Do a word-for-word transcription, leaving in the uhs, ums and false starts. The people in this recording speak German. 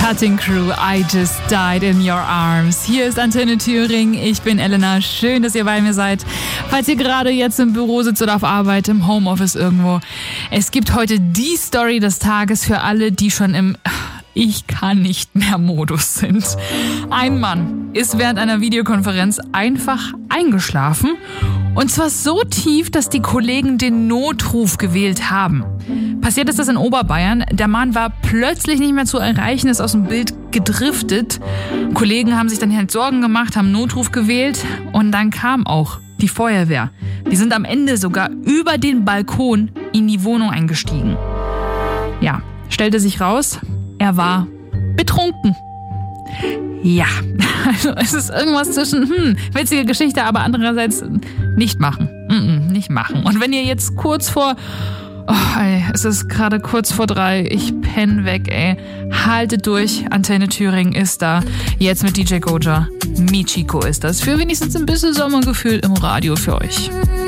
Cutting Crew, I Just Died in Your Arms. Hier ist Antenne Thüringen, ich bin Elena. Schön, dass ihr bei mir seid. Falls ihr gerade jetzt im Büro sitzt oder auf Arbeit, im Homeoffice irgendwo. Es gibt heute die Story des Tages für alle, die schon im Ich kann nicht mehr Modus sind. Ein Mann ist während einer Videokonferenz einfach eingeschlafen. Und zwar so tief, dass die Kollegen den Notruf gewählt haben. Passiert ist das in Oberbayern. Der Mann war plötzlich nicht mehr zu erreichen, ist aus dem Bild gedriftet. Kollegen haben sich dann halt Sorgen gemacht, haben Notruf gewählt und dann kam auch die Feuerwehr. Die sind am Ende sogar über den Balkon in die Wohnung eingestiegen. Ja, stellte sich raus, er war betrunken. Ja, also es ist irgendwas zwischen, hm, witzige Geschichte, aber andererseits nicht machen. Mm-mm, nicht machen. Und wenn ihr jetzt kurz vor, oh, ey, es ist gerade kurz vor drei, ich penn weg, ey. Haltet durch, Antenne Thüringen ist da. Jetzt mit D J Goja. Michiko ist das. Für wenigstens ein bisschen Sommergefühl im Radio für euch.